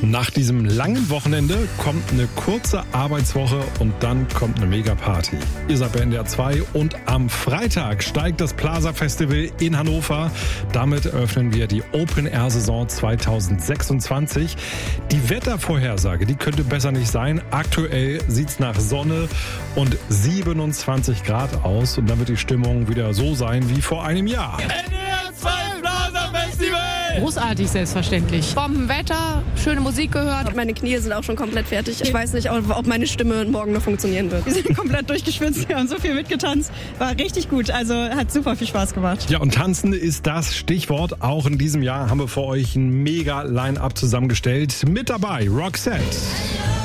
Nach diesem langen Wochenende kommt eine kurze Arbeitswoche und dann kommt eine Mega-Party. Ihr seid bei NDR 2 und am Freitag steigt das Plaza Festival in Hannover. Damit eröffnen wir die Open-Air-Saison 2026. Die Wettervorhersage, die könnte besser nicht sein. Aktuell sieht's nach Sonne und 27 Grad aus und dann wird die Stimmung wieder so sein wie vor einem Jahr. NDR 2 Plaza Festival! Großartig, selbstverständlich. Bombenwetter, schöne Musik gehört. Meine Knie sind auch schon komplett fertig. Ich weiß nicht, ob meine Stimme morgen noch funktionieren wird. Wir sind komplett durchgeschwitzt, wir haben so viel mitgetanzt. War richtig gut, also hat super viel Spaß gemacht. Ja, und tanzen ist das Stichwort. Auch in diesem Jahr haben wir für euch ein mega Line-Up zusammengestellt. Mit dabei Roxette.